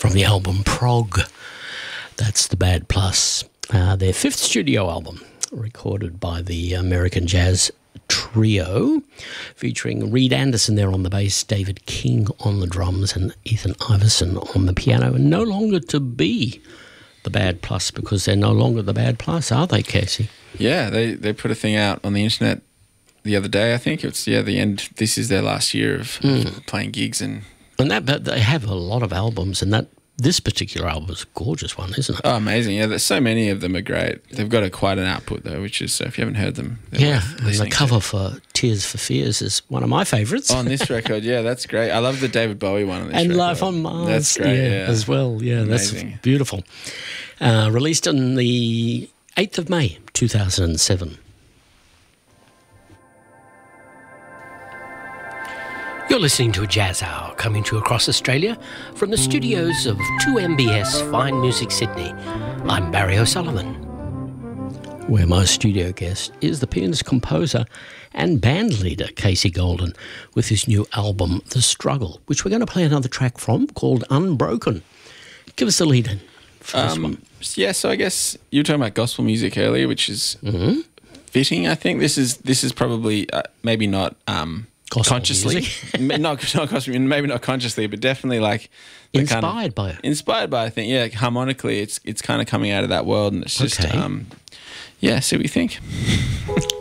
from the album Prog. That's the Bad Plus, their fifth studio album, recorded by the American Jazz Trio, featuring Reed Anderson there on the bass, David King on the drums, and Ethan Iverson on the piano. And no longer to be the Bad Plus, because they're no longer the Bad Plus, are they, Casey? Yeah, they put a thing out on the internet the other day, I think. It's, the end. This is their last year of playing gigs. And but they have a lot of albums, and this particular album is a gorgeous one, isn't it? Oh, amazing. Yeah, there's so many of them are great. They've got quite an output, though, which is, so if you haven't heard them, and the cover for Tears for Fears is one of my favourites. On this record, yeah, that's great. I love the David Bowie one on this and record. Life on Mars. That's great, as well. Yeah, amazing. That's beautiful. Released on the 8th of May, 2007. You're listening to a Jazz Hour coming to you across Australia from the studios of 2MBS Fine Music Sydney. I'm Barry O'Sullivan, where my studio guest is the pianist, composer and band leader Casey Golden with his new album The Struggle, which we're going to play another track from called Unbroken. Give us the lead in for this one. Yeah, so I guess you were talking about gospel music earlier, which is fitting, I think. This is probably maybe not consciously, not gospel, maybe not consciously, but definitely like inspired by it. Inspired by, I think, yeah, harmonically, it's kind of coming out of that world, and it's just, see what you think.